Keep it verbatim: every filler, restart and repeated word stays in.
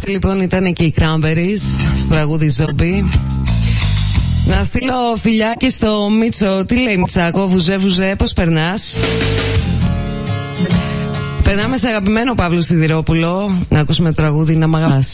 Αυτή λοιπόν ήταν και οι Cranberries στο τραγούδι Zombie. Να στείλω φιλιάκι στο Μίτσο. Τι λέει Μιτσάκο, βουζέ βουζέ, πώς περνάς? Περνάμε σε αγαπημένο Παύλο Σιδηρόπουλο. Να ακούσουμε το τραγούδι Να μ' αγαπάς.